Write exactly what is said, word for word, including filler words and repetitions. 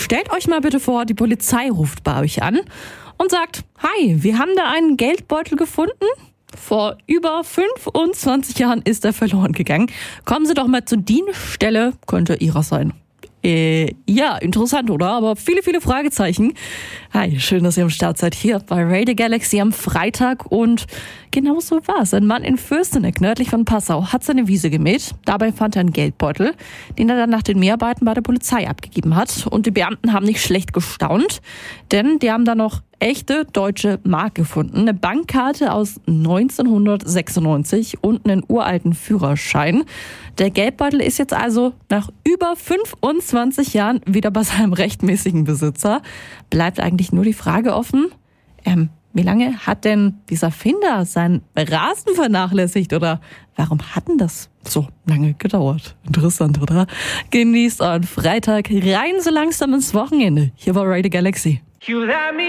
Stellt euch mal bitte vor, die Polizei ruft bei euch an und sagt, hi, wir haben da einen Geldbeutel gefunden. Vor über fünfundzwanzig Jahren ist er verloren gegangen. Kommen Sie doch mal zur Dienststelle, könnte Ihrer sein. Äh, ja, interessant, oder? Aber viele, viele Fragezeichen. Hi, schön, dass ihr am Start seid hier bei Radio Galaxy am Freitag. Und genau so war es. Ein Mann in Fürsteneck, nördlich von Passau, hat seine Wiese gemäht. Dabei fand er einen Geldbeutel, den er dann nach den Mehrarbeiten bei der Polizei abgegeben hat. Und die Beamten haben nicht schlecht gestaunt, denn die haben da noch echte deutsche Mark gefunden. Eine Bankkarte aus neunzehnhundertsechsundneunzig und einen uralten Führerschein. Der Geldbeutel ist jetzt also nach über fünfundzwanzig Jahren wieder bei seinem rechtmäßigen Besitzer. Bleibt eigentlich nur die Frage offen, ähm, wie lange hat denn dieser Finder seinen Rasen vernachlässigt oder warum hat denn das so lange gedauert? Interessant, oder? Genießt euren Freitag rein so langsam ins Wochenende. Hier war Radio Galaxy.